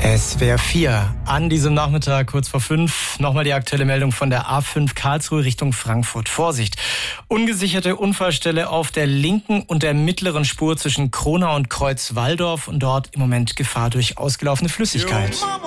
SWR 4 an diesem Nachmittag, kurz vor 5. Nochmal die aktuelle Meldung von der A5 Karlsruhe Richtung Frankfurt. Vorsicht! Ungesicherte Unfallstelle auf der linken und der mittleren Spur zwischen Kronau und Kreuz-Walldorf und dort im Moment Gefahr durch ausgelaufene Flüssigkeit.